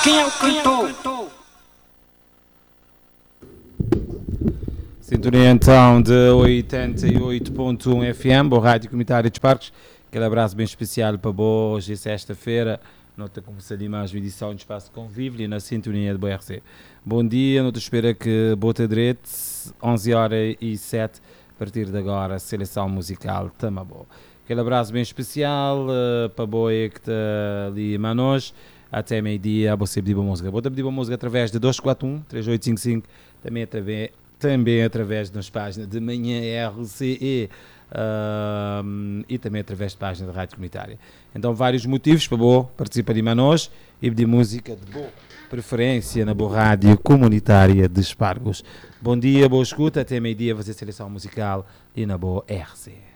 Quem é o cantor? Sintonia então de 88.1 FM, boa rádio comunitária de Parques. Aquele abraço bem especial para hoje e sexta-feira. Nota começar de mais uma edição de Espaço Convívio na sintonia de BRC. Bom dia, nota espera que bota direito, 11h07, a partir de agora, seleção musical Tamabó. Aquele abraço bem especial para Boia que está ali em Manos. Até meio-dia, você pedir boa música. Vou pedir boa música através de 241-3855, também através das páginas de Manhã RCE e também através de páginas de rádio comunitária. Então, vários motivos para boa participar de Manos e pedir música de boa preferência na boa rádio comunitária de Espargos. Bom dia, boa escuta, até meio-dia, fazer seleção musical e na boa RCE.